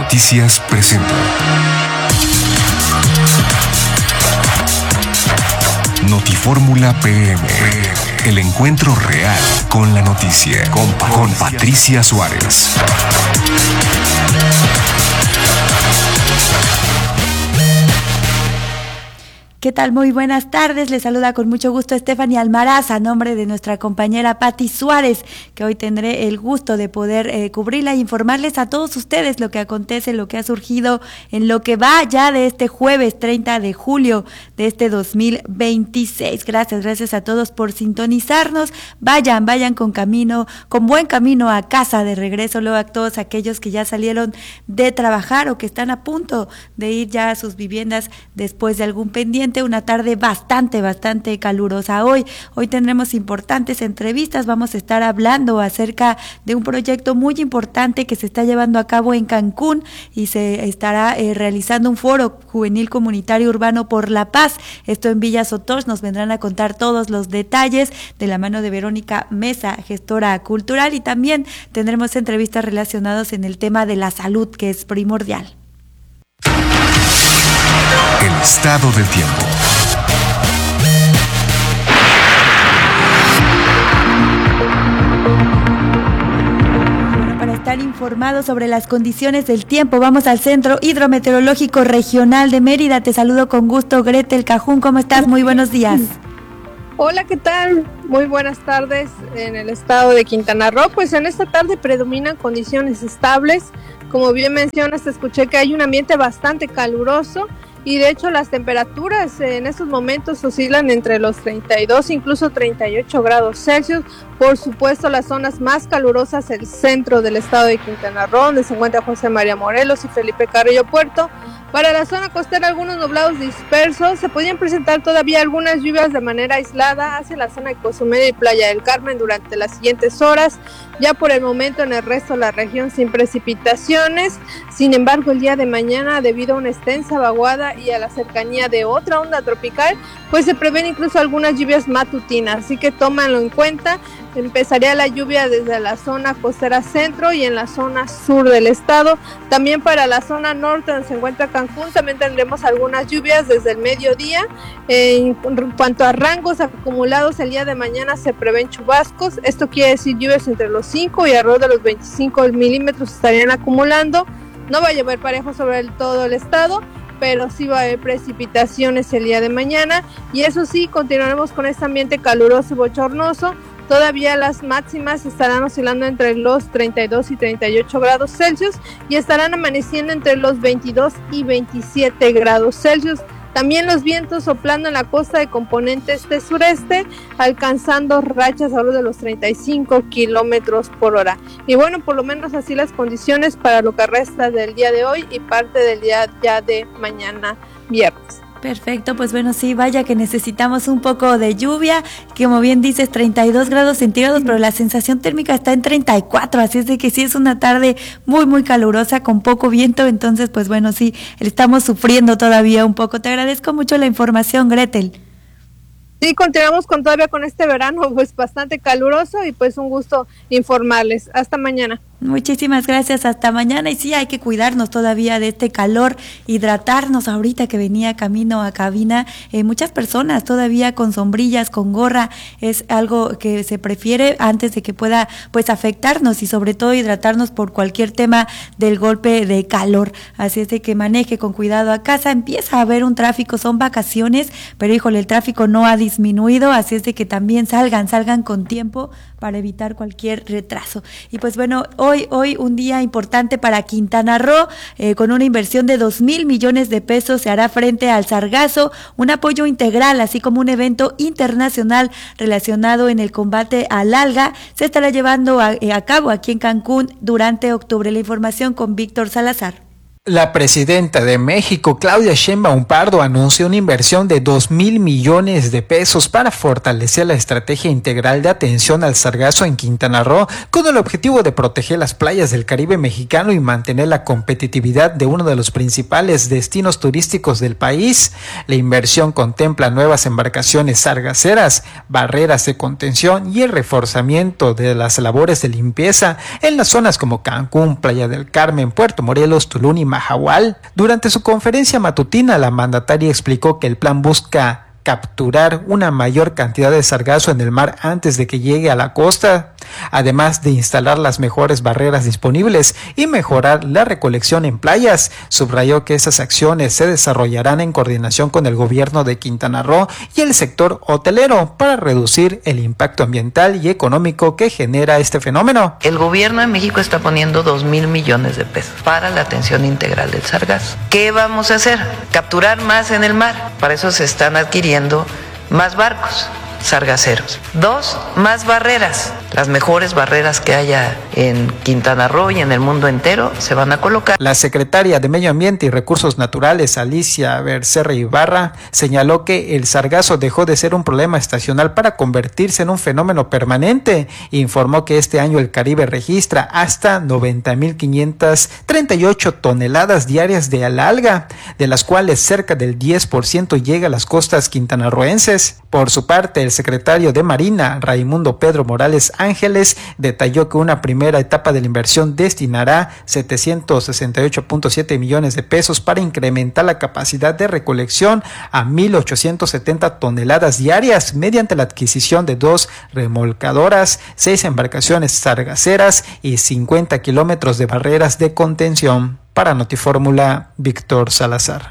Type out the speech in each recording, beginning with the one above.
Noticias presenta Notifórmula PM, el encuentro real con la noticia, con Patricia Suárez. ¿Qué tal? Muy buenas tardes. Les saluda con mucho gusto Stephanie Almaraz a nombre de nuestra compañera Pati Suárez, que hoy tendré el gusto de poder cubrirla e informarles a todos ustedes lo que acontece, lo que ha surgido en lo que va ya de este jueves 30 de julio de este 2026. Gracias a todos por sintonizarnos. Vayan con buen camino a casa de regreso, luego a todos aquellos que ya salieron de trabajar o que están a punto de ir ya a sus viviendas después de algún pendiente. Una tarde bastante calurosa hoy tendremos importantes entrevistas. Vamos a estar hablando acerca de un proyecto muy importante que se está llevando a cabo en Cancún y se estará realizando un foro juvenil comunitario urbano por la paz, esto en Villa Sotoch. Nos vendrán a contar todos los detalles de la mano de Verónica Mesa, gestora cultural, y también tendremos entrevistas relacionadas en el tema de la salud, que es primordial. El estado del tiempo. Para estar informados sobre las condiciones del tiempo, vamos al Centro Hidrometeorológico Regional de Mérida. Te saludo con gusto, Gretel Cajún. ¿Cómo estás? Muy buenos días. Hola, ¿qué tal? Muy buenas tardes en el estado de Quintana Roo. Pues en esta tarde predominan condiciones estables. Como bien mencionas, escuché que hay un ambiente bastante caluroso. Y de hecho las temperaturas en estos momentos oscilan entre los 32 incluso 38 grados Celsius. Por supuesto, las zonas más calurosas, el centro del estado de Quintana Roo, donde se encuentra José María Morelos y Felipe Carrillo Puerto. Para la zona costera, algunos nublados dispersos. Se podían presentar todavía algunas lluvias de manera aislada hacia la zona de Cozumel y Playa del Carmen durante las siguientes horas. Ya por el momento en el resto de la región sin precipitaciones. Sin embargo, el día de mañana, debido a una extensa vaguada y a la cercanía de otra onda tropical, pues se prevén incluso algunas lluvias matutinas, así que tómanlo en cuenta. Empezaría la lluvia desde la zona costera centro y en la zona sur del estado. También para la zona norte, donde se encuentra Cancún, también tendremos algunas lluvias desde el mediodía. En cuanto a rangos acumulados, el día de mañana se prevén chubascos. Esto quiere decir lluvias entre los 5 y alrededor de los 25 milímetros estarían acumulando. No va a llover parejo sobre todo el estado, pero sí va a haber precipitaciones el día de mañana. Y eso sí, continuaremos con este ambiente caluroso y bochornoso. Todavía las máximas estarán oscilando entre los 32 y 38 grados Celsius y estarán amaneciendo entre los 22 y 27 grados Celsius. También los vientos soplando en la costa de componente este-sureste, alcanzando rachas a de los 35 kilómetros por hora. Y bueno, por lo menos así las condiciones para lo que resta del día de hoy y parte del día ya de mañana viernes. Perfecto, pues bueno, sí, vaya que necesitamos un poco de lluvia, que como bien dices, 32 grados centígrados, pero la sensación térmica está en 34, así es de que sí es una tarde muy calurosa con poco viento. Entonces pues bueno, sí, estamos sufriendo todavía un poco. Te agradezco mucho la información, Gretel. Sí, continuamos todavía con este verano pues bastante caluroso y pues un gusto informarles. Hasta mañana. Muchísimas gracias, hasta mañana. Y sí, hay que cuidarnos todavía de este calor, hidratarnos. Ahorita que venía camino a cabina, muchas personas todavía con sombrillas, con gorra, es algo que se prefiere antes de que pueda pues afectarnos y sobre todo hidratarnos por cualquier tema del golpe de calor. Así es de que maneje con cuidado a casa. Empieza a haber un tráfico, son vacaciones, pero híjole, el tráfico no ha disminuido, así es de que también salgan con tiempo para evitar cualquier retraso. Y pues bueno, hoy un día importante para Quintana Roo, con una inversión de 2,000 millones de pesos se hará frente al sargazo, un apoyo integral, así como un evento internacional relacionado en el combate al alga, se estará llevando a cabo aquí en Cancún durante octubre. La información con Víctor Salazar. La presidenta de México, Claudia Sheinbaum Pardo, anunció una inversión de 2,000 millones de pesos para fortalecer la estrategia integral de atención al sargazo en Quintana Roo, con el objetivo de proteger las playas del Caribe mexicano y mantener la competitividad de uno de los principales destinos turísticos del país. La inversión contempla nuevas embarcaciones sargaceras, barreras de contención y el reforzamiento de las labores de limpieza en las zonas como Cancún, Playa del Carmen, Puerto Morelos, Tulum y Mahahual. Durante su conferencia matutina, la mandataria explicó que el plan busca capturar una mayor cantidad de sargazo en el mar antes de que llegue a la costa, además de instalar las mejores barreras disponibles y mejorar la recolección en playas. Subrayó que esas acciones se desarrollarán en coordinación con el gobierno de Quintana Roo y el sector hotelero para reducir el impacto ambiental y económico que genera este fenómeno. El gobierno de México está poniendo 2,000 millones de pesos para la atención integral del sargazo. ¿Qué vamos a hacer? Capturar más en el mar. Para eso se están adquiriendo más barcos sargaceros. 2, más barreras. Las mejores barreras que haya en Quintana Roo y en el mundo entero se van a colocar. La secretaria de Medio Ambiente y Recursos Naturales, Alicia Becerra Ibarra, señaló que el sargazo dejó de ser un problema estacional para convertirse en un fenómeno permanente. Informó que este año el Caribe registra hasta 90,538 toneladas diarias de alga, de las cuales cerca del 10% llega a las costas quintanarroenses. Por su parte, el secretario de Marina, Raimundo Pedro Morales Ángeles, detalló que una primera etapa de la inversión destinará 768.7 millones de pesos para incrementar la capacidad de recolección a 1,870 toneladas diarias mediante la adquisición de 2 remolcadoras, 6 embarcaciones sargaceras y 50 kilómetros de barreras de contención. Para Notifórmula, Víctor Salazar.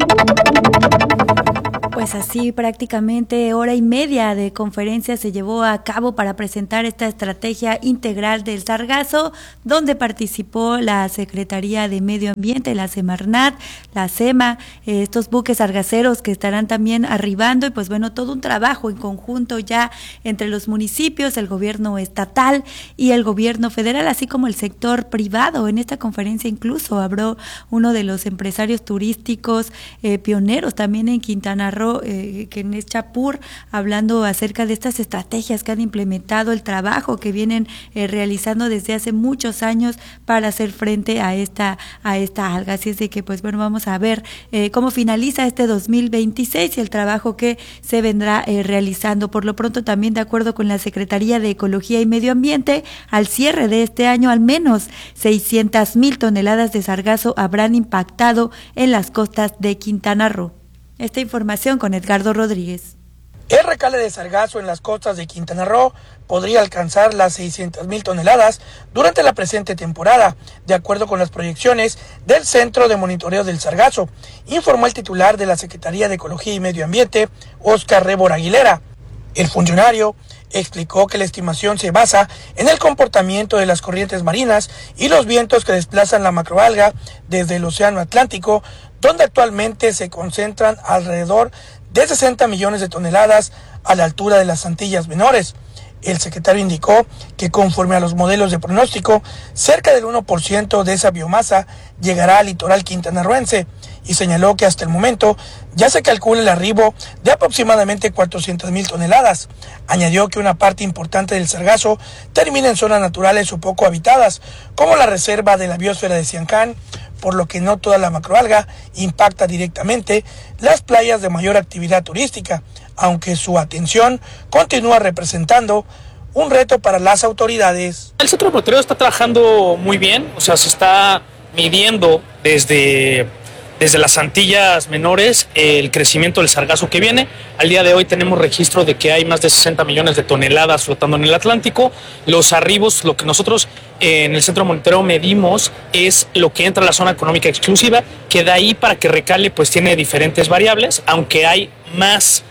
Pues así prácticamente hora y media de conferencia se llevó a cabo para presentar esta estrategia integral del sargazo, donde participó la Secretaría de Medio Ambiente, la Semarnat, la SEMA, estos buques sargaceros que estarán también arribando y pues bueno, todo un trabajo en conjunto ya entre los municipios, el gobierno estatal y el gobierno federal, así como el sector privado. En esta conferencia incluso habló uno de los empresarios turísticos pioneros también en Quintana Roo, que es Chapur, hablando acerca de estas estrategias que han implementado, el trabajo que vienen realizando desde hace muchos años para hacer frente a esta alga. Así es de que pues bueno, vamos a ver cómo finaliza este 2026 y el trabajo que se vendrá realizando. Por lo pronto, también de acuerdo con la Secretaría de Ecología y Medio Ambiente, al cierre de este año al menos 600,000 toneladas de sargazo habrán impactado en las costas de Quintana Roo. Esta información con Edgardo Rodríguez. El recale de sargazo en las costas de Quintana Roo podría alcanzar las 600,000 toneladas durante la presente temporada, de acuerdo con las proyecciones del Centro de Monitoreo del Sargazo, informó el titular de la Secretaría de Ecología y Medio Ambiente, Óscar Rebor Aguilera. El funcionario explicó que la estimación se basa en el comportamiento de las corrientes marinas y los vientos que desplazan la macroalga desde el Océano Atlántico, donde actualmente se concentran alrededor de 60 millones de toneladas a la altura de las Antillas Menores. El secretario indicó que conforme a los modelos de pronóstico, cerca del 1% de esa biomasa llegará al litoral quintanarroense y señaló que hasta el momento ya se calcula el arribo de aproximadamente 400,000 toneladas. Añadió que una parte importante del sargazo termina en zonas naturales o poco habitadas, como la reserva de la biosfera de Siancán, por lo que no toda la macroalga impacta directamente las playas de mayor actividad turística, aunque su atención continúa representando un reto para las autoridades. El Centro de Monitoreo está trabajando muy bien, o sea, se está midiendo desde las Antillas Menores el crecimiento del sargazo que viene. Al día de hoy tenemos registro de que hay más de 60 millones de toneladas flotando en el Atlántico. Los arribos, lo que nosotros en el Centro de Monitoreo medimos es lo que entra a la zona económica exclusiva, que de ahí para que recale pues tiene diferentes variables, aunque hay más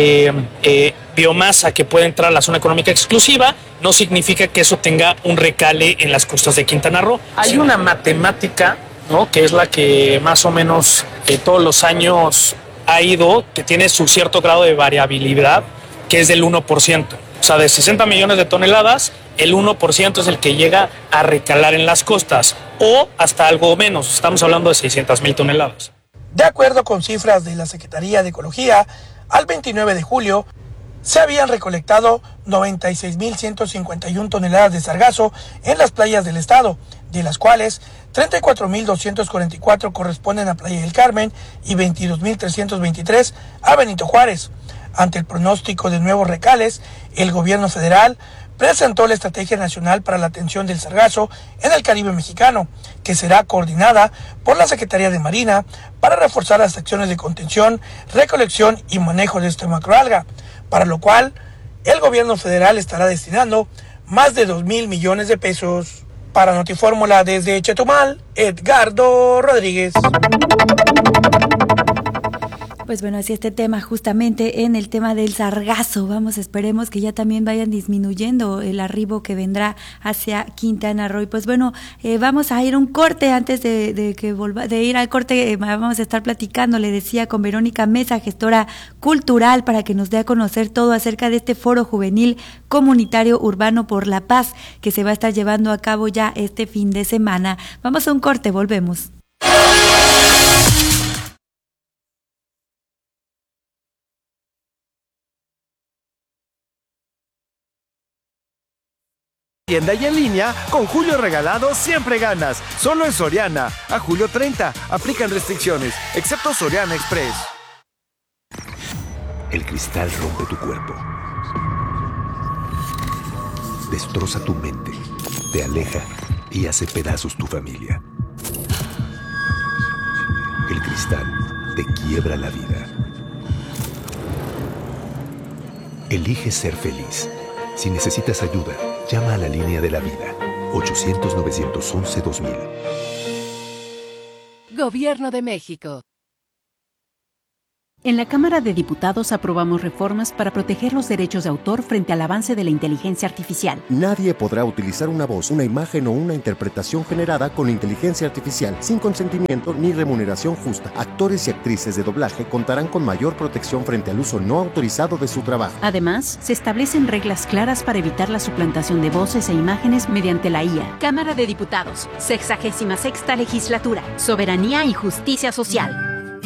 biomasa que puede entrar a la zona económica exclusiva, no significa que eso tenga un recale en las costas de Quintana Roo. Hay una matemática, ¿no?, que es la que más o menos todos los años ha ido, que tiene su cierto grado de variabilidad, que es del 1%. O sea, de 60 millones de toneladas, el 1% es el que llega a recalar en las costas, o hasta algo menos, estamos hablando de 600,000 toneladas. De acuerdo con cifras de la Secretaría de Ecología, al 29 de julio se habían recolectado 96,151 toneladas de sargazo en las playas del estado, de las cuales 34,244 corresponden a Playa del Carmen y 22,323 a Benito Juárez. Ante el pronóstico de nuevos recales, el gobierno federal presentó la Estrategia Nacional para la Atención del Sargazo en el Caribe Mexicano, que será coordinada por la Secretaría de Marina para reforzar las acciones de contención, recolección y manejo de esta macroalga, para lo cual el gobierno federal estará destinando más de 2,000 millones de pesos. Para Notifórmula desde Chetumal, Edgardo Rodríguez. Pues bueno, así este tema justamente en el tema del sargazo. Vamos, esperemos que ya también vayan disminuyendo el arribo que vendrá hacia Quintana Roo. Y pues bueno, vamos a ir a un corte. Antes de ir al corte, vamos a estar platicando, le decía, con Verónica Mesa, gestora cultural, para que nos dé a conocer todo acerca de este foro juvenil comunitario urbano por la paz que se va a estar llevando a cabo ya este fin de semana. Vamos a un corte, volvemos. Tienda y en línea, con Julio Regalado siempre ganas. Solo en Soriana. A julio 30. Aplican restricciones, excepto Soriana Express. El cristal rompe tu cuerpo. Destroza tu mente. Te aleja y hace pedazos tu familia. El cristal te quiebra la vida. Elige ser feliz. Si necesitas ayuda, llama a la línea de la vida, 800-911-2000. Gobierno de México. En la Cámara de Diputados aprobamos reformas para proteger los derechos de autor frente al avance de la inteligencia artificial. Nadie podrá utilizar una voz, una imagen o una interpretación generada con inteligencia artificial sin consentimiento ni remuneración justa. Actores y actrices de doblaje contarán con mayor protección frente al uso no autorizado de su trabajo. Además, se establecen reglas claras para evitar la suplantación de voces e imágenes mediante la IA. Cámara de Diputados, 66ª Legislatura, Soberanía y Justicia Social.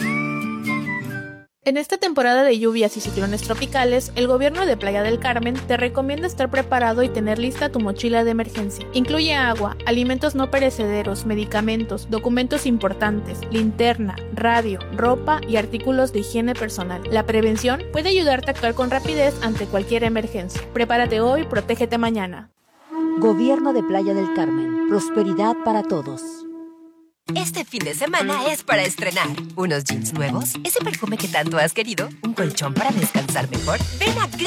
En esta temporada de lluvias y ciclones tropicales, el gobierno de Playa del Carmen te recomienda estar preparado y tener lista tu mochila de emergencia. Incluye agua, alimentos no perecederos, medicamentos, documentos importantes, linterna, radio, ropa y artículos de higiene personal. La prevención puede ayudarte a actuar con rapidez ante cualquier emergencia. Prepárate hoy, protégete mañana. Gobierno de Playa del Carmen. Prosperidad para todos. Este fin de semana es para estrenar unos jeans nuevos, ese perfume que tanto has querido, un colchón para descansar mejor. Ven a